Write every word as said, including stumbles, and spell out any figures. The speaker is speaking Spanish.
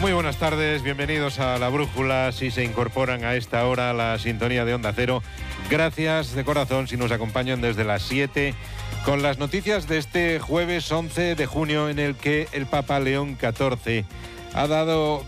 Muy buenas tardes, bienvenidos a La Brújula. Si se incorporan a esta hora a la sintonía de Onda Cero, gracias de corazón si nos acompañan desde las siete con las noticias de este jueves once de junio, en el que el Papa León catorce ha dado